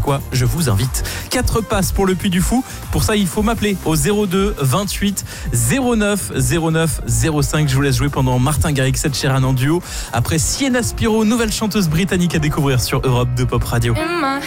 fois, je vous invite. 4 passes pour le Puy du Fou. Pour ça, il faut m'appeler au 02 28 09 09 05. Je vous laisse jouer pendant Martin Garrix, Ed Sheeran en duo. Après Sienna Spiro, nouvelle chanteuse britannique à découvrir sur Europe 2 Pop Radio.